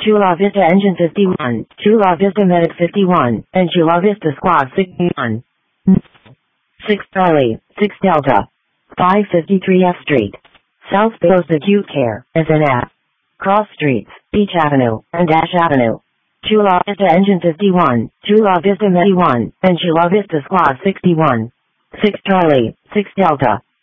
Chula Vista Engine 51, Chula Vista Medic 51, and Chula Vista Squad 61. 6 Charlie, 6 Delta. 553 F Street. South Coast Acute Care, SNF. Cross Streets, Beach Avenue, and Ash Avenue. Chula Vista Engine 51, Chula Vista Med 1, and Chula Vista Squad 61. 6 Charlie, 6 Delta.